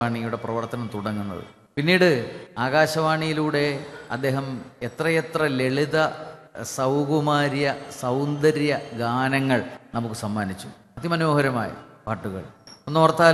ആകാശവാണിയുടെ പ്രവർത്തനം തുടങ്ങുന്നത്. പിന്നീട് ആകാശവാണിയിലൂടെ അദ്ദേഹം എത്രയെത്ര ലളിത സൗകുമാര്യ സൗന്ദര്യ ഗാനങ്ങൾ നമുക്ക് സമ്മാനിച്ചു. അതിമനോഹരമായ പാട്ടുകൾ. ഒന്നോർത്താൽ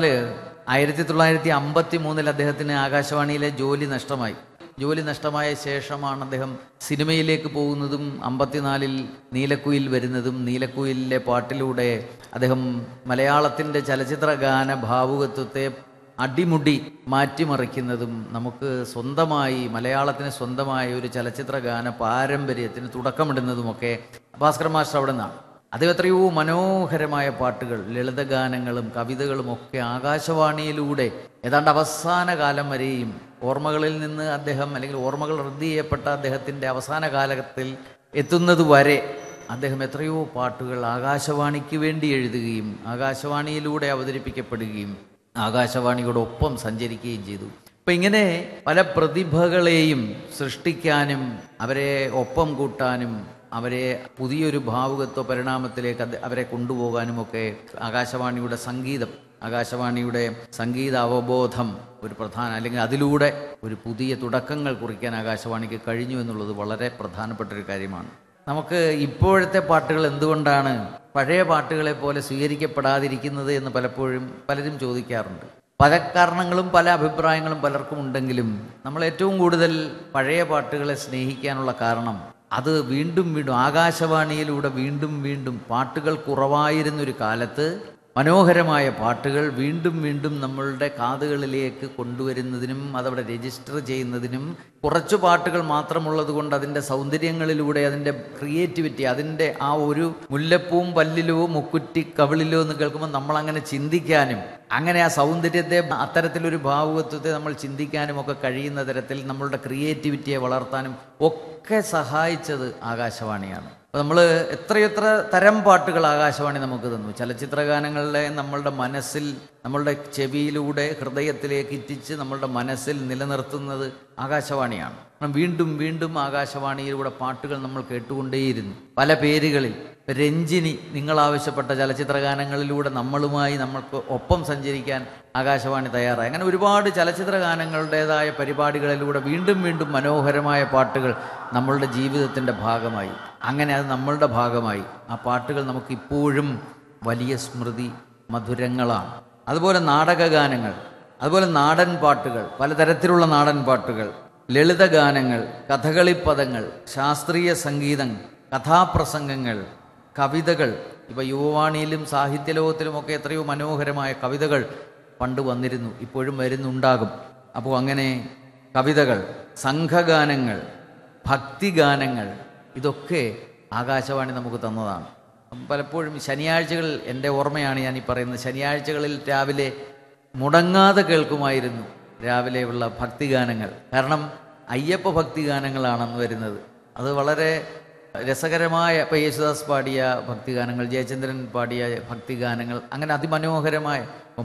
1953 അദ്ദേഹത്തിന് ആകാശവാണിയിലെ ജോലി നഷ്ടമായി. ജോലി നഷ്ടമായ ശേഷമാണ് അദ്ദേഹം സിനിമയിലേക്ക് പോകുന്നതും 54 നീലക്കുയിൽ വരുന്നതും. നീലക്കുയിലിലെ പാട്ടിലൂടെ അദ്ദേഹം മലയാളത്തിൻ്റെ ചലച്ചിത്ര ഗാന ഭാവുകത്വത്തെ അടിമുടി മാറ്റിമറിക്കുന്നതും നമുക്ക് സ്വന്തമായി മലയാളത്തിന് സ്വന്തമായ ഒരു ചലച്ചിത്ര ഗാന പാരമ്പര്യത്തിന് തുടക്കമിടുന്നതുമൊക്കെ ഭാസ്കർ മാസ്റ്റർ അവിടെ നിന്നാണ്. അത് എത്രയോ മനോഹരമായ പാട്ടുകൾ, ലളിതഗാനങ്ങളും കവിതകളും ഒക്കെ ആകാശവാണിയിലൂടെ ഏതാണ്ട് അവസാന കാലം വരെയും ഓർമ്മകളിൽ നിന്ന് അദ്ദേഹം അല്ലെങ്കിൽ ഓർമ്മകൾ റദ്ദ് ചെയ്യപ്പെട്ട അദ്ദേഹത്തിൻ്റെ അവസാന കാലത്തിൽ എത്തുന്നത് വരെ അദ്ദേഹം എത്രയോ പാട്ടുകൾ ആകാശവാണിക്ക് വേണ്ടി എഴുതുകയും ആകാശവാണിയിലൂടെ അവതരിപ്പിക്കപ്പെടുകയും ആകാശവാണിയോടൊപ്പം സഞ്ചരിക്കുകയും ചെയ്തു. അപ്പം ഇങ്ങനെ പല പ്രതിഭകളെയും സൃഷ്ടിക്കാനും അവരെ ഒപ്പം കൂട്ടാനും അവരെ പുതിയൊരു ഭാവുകത്വ പരിണാമത്തിലേക്ക് അവരെ കൊണ്ടുപോകാനുമൊക്കെ ആകാശവാണിയുടെ സംഗീതം, ആകാശവാണിയുടെ സംഗീത അവബോധം ഒരു പ്രധാന, അല്ലെങ്കിൽ അതിലൂടെ ഒരു പുതിയ തുടക്കങ്ങൾ കുറിക്കാൻ ആകാശവാണിക്ക് കഴിഞ്ഞു എന്നുള്ളത് വളരെ പ്രധാനപ്പെട്ടൊരു കാര്യമാണ്. നമുക്ക് ഇപ്പോഴത്തെ പാട്ടുകൾ എന്തുകൊണ്ടാണ് പഴയ പാട്ടുകളെ പോലെ സ്വീകരിക്കപ്പെടാതിരിക്കുന്നത് എന്ന് പലപ്പോഴും പലരും ചോദിക്കാറുണ്ട്. പല കാരണങ്ങളും പല അഭിപ്രായങ്ങളും പലർക്കും ഉണ്ടെങ്കിലും നമ്മൾ ഏറ്റവും കൂടുതൽ പഴയ പാട്ടുകളെ സ്നേഹിക്കാനുള്ള കാരണം അത് വീണ്ടും വീണ്ടും ആകാശവാണിയിലൂടെ വീണ്ടും വീണ്ടും പാട്ടുകൾ കുറവായിരുന്നൊരു കാലത്ത് മനോഹരമായ പാട്ടുകൾ വീണ്ടും വീണ്ടും നമ്മളുടെ കാതുകളിലേക്ക് കൊണ്ടുവരുന്നതിനും അതവിടെ രജിസ്റ്റർ ചെയ്യുന്നതിനും, കുറച്ച് പാട്ടുകൾ മാത്രമുള്ളത് കൊണ്ട് അതിൻ്റെ സൗന്ദര്യങ്ങളിലൂടെ അതിൻ്റെ ക്രിയേറ്റിവിറ്റി, അതിൻ്റെ ആ ഒരു മുല്ലപ്പൂവും പല്ലിലോ മുക്കുറ്റി കവിളിലോ എന്ന് കേൾക്കുമ്പോൾ നമ്മളങ്ങനെ ചിന്തിക്കാനും അങ്ങനെ ആ സൗന്ദര്യത്തെ അത്തരത്തിലൊരു ഭാവുകത്വത്തെ നമ്മൾ ചിന്തിക്കാനും ഒക്കെ കഴിയുന്ന തരത്തിൽ നമ്മളുടെ ക്രിയേറ്റിവിറ്റിയെ വളർത്താനും ഒക്കെ സഹായിച്ചത് ആകാശവാണിയാണ്. അപ്പോൾ നമ്മൾ എത്രയെത്ര തരം പാട്ടുകൾ ആകാശവാണി നമുക്ക് തന്നു. ചലച്ചിത്ര ഗാനങ്ങളിലെ നമ്മളുടെ മനസ്സിൽ, നമ്മളുടെ ചെവിയിലൂടെ ഹൃദയത്തിലേക്ക് ഇറ്റിച്ച് നമ്മളുടെ മനസ്സിൽ നിലനിർത്തുന്നത് ആകാശവാണിയാണ്. വീണ്ടും വീണ്ടും ആകാശവാണിയിലൂടെ പാട്ടുകൾ നമ്മൾ കേട്ടുകൊണ്ടേയിരുന്നു. പല പേരുകളിൽ രഞ്ജിനി നിങ്ങൾ ആവശ്യപ്പെട്ട ചലച്ചിത്ര ഗാനങ്ങളിലൂടെ നമ്മളുമായി നമ്മൾക്ക് ഒപ്പം സഞ്ചരിക്കാൻ ആകാശവാണി തയ്യാറായി. അങ്ങനെ ഒരുപാട് ചലച്ചിത്ര ഗാനങ്ങളുടേതായ പരിപാടികളിലൂടെ വീണ്ടും വീണ്ടും മനോഹരമായ പാട്ടുകൾ നമ്മളുടെ ജീവിതത്തിൻ്റെ ഭാഗമായി. അങ്ങനെ അത് നമ്മളുടെ ഭാഗമായി. ആ പാട്ടുകൾ നമുക്കിപ്പോഴും വലിയ സ്മൃതി മധുരങ്ങളാണ്. അതുപോലെ നാടകഗാനങ്ങൾ, അതുപോലെ നാടൻ പാട്ടുകൾ, പലതരത്തിലുള്ള നാടൻ പാട്ടുകൾ, ലളിതഗാനങ്ങൾ, കഥകളിപ്പദങ്ങൾ, ശാസ്ത്രീയ സംഗീതം, കഥാപ്രസംഗങ്ങൾ, കവിതകൾ. ഇപ്പോൾ യുവവാണിയിലും സാഹിത്യലോകത്തിലുമൊക്കെ എത്രയോ മനോഹരമായ കവിതകൾ പണ്ട് വന്നിരുന്നു, ഇപ്പോഴും വരുന്നുണ്ടാകും. അപ്പോൾ അങ്ങനെ കവിതകൾ, സംഘഗാനങ്ങൾ, ഭക്തിഗാനങ്ങൾ, ഇതൊക്കെ ആകാശവാണി നമുക്ക് തന്നതാണ്. പലപ്പോഴും ശനിയാഴ്ചകൾ, എൻ്റെ ഓർമ്മയാണ് ഞാൻ ഈ പറയുന്നത്, ശനിയാഴ്ചകളിൽ രാവിലെ മുടങ്ങാതെ കേൾക്കുമായിരുന്നു രാവിലെയുള്ള ഭക്തിഗാനങ്ങൾ. കാരണം അയ്യപ്പ ഭക്തിഗാനങ്ങളാണെന്ന് വരുന്നത്. അത് വളരെ രസകരമായ, ഇപ്പോൾ യേശുദാസ് പാടിയ ഭക്തിഗാനങ്ങൾ, ജയചന്ദ്രൻ പാടിയ ഭക്തിഗാനങ്ങൾ, അങ്ങനെ അതിമനോഹരമായ.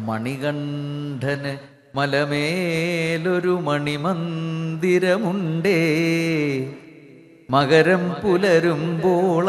മണികണ്ഠന് മലമേലൊരു മണിമന്ദിരമുണ്ടേ, മകരം പുലരുമ്പോൾ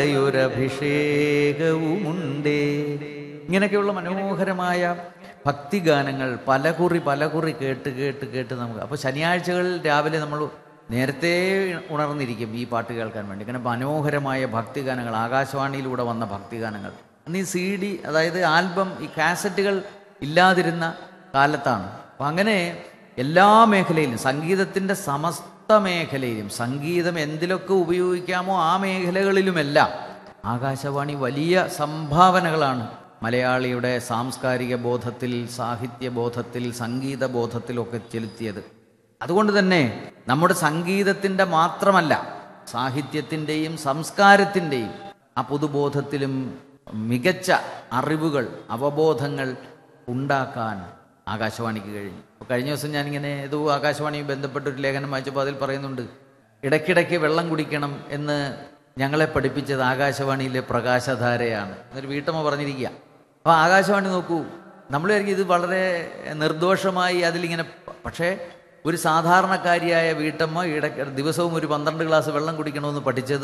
അവിടെയൊരഭിഷേകവുമുണ്ടേ. ഇങ്ങനെയൊക്കെയുള്ള മനോഹരമായ ഭക്തിഗാനങ്ങൾ പലകുറി കേട്ട് കേട്ട് കേട്ട് നമുക്ക്. അപ്പോൾ ശനിയാഴ്ചകളിൽ രാവിലെ നമ്മൾ നേരത്തെ ഉണർന്നിരിക്കും ഈ പാട്ട് കേൾക്കാൻ വേണ്ടി. ഇങ്ങനെ മനോഹരമായ ഭക്തിഗാനങ്ങൾ, ആകാശവാണിയിലൂടെ വന്ന ഭക്തിഗാനങ്ങൾ. അന്ന് ഈ CD, അതായത് ആൽബം, ഈ കാസറ്റുകൾ ഇല്ലാതിരുന്ന കാലത്താണ്. അപ്പം അങ്ങനെ എല്ലാ മേഖലയിലും, സംഗീതത്തിൻ്റെ സമസ്ത മേഖലയിലും, സംഗീതം എന്തിലൊക്കെ ഉപയോഗിക്കാമോ ആ മേഖലകളിലുമെല്ലാം ആകാശവാണി വലിയ സംഭാവനകളാണ് മലയാളിയുടെ സാംസ്കാരിക ബോധത്തിൽ, സാഹിത്യ ബോധത്തിൽ, സംഗീത ബോധത്തിലൊക്കെ ചെലുത്തിയത്. അതുകൊണ്ട് തന്നെ നമ്മുടെ സംഗീതത്തിൻ്റെ മാത്രമല്ല, സാഹിത്യത്തിൻ്റെയും സംസ്കാരത്തിൻ്റെയും ആ പൊതുബോധത്തിലും മികച്ച അറിവുകൾ, അവബോധങ്ങൾ ഉണ്ടാക്കാൻ ആകാശവാണിക്ക് കഴിഞ്ഞു. അപ്പോൾ കഴിഞ്ഞ ദിവസം ഞാനിങ്ങനെ ഏതോ ആകാശവാണിയുമായി ബന്ധപ്പെട്ടൊരു ലേഖനം വായിച്ചപ്പോൾ അതിൽ പറയുന്നുണ്ട്, ഇടയ്ക്കിടയ്ക്ക് വെള്ളം കുടിക്കണം എന്ന് ഞങ്ങളെ പഠിപ്പിച്ചത് ആകാശവാണിയിലെ പ്രകാശധാരയാണ് എന്നൊരു വീട്ടമ്മ പറഞ്ഞിരിക്കുക. അപ്പോൾ ആകാശവാണി നോക്കൂ, നമ്മൾ വിചാരിക്കും ഇത് വളരെ നിർദോഷമായി അതിലിങ്ങനെ, പക്ഷേ ഒരു സാധാരണക്കാരിയായ വീട്ടമ്മ ദിവസവും ഒരു 12 ഗ്ലാസ് വെള്ളം കുടിക്കണമെന്ന് പഠിച്ചത്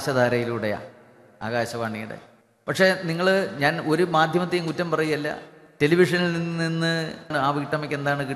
പ്രകാശധാരയിലൂടെയാണ്, ആകാശവാണിയുടെ. പക്ഷേ ഞാൻ ഒരു മാധ്യമത്തെയും കുറ്റം പറയുകയല്ല, ടെലിവിഷനിൽ നിന്ന് ആ വീട്ടമ്മയ്ക്ക് എന്താണ്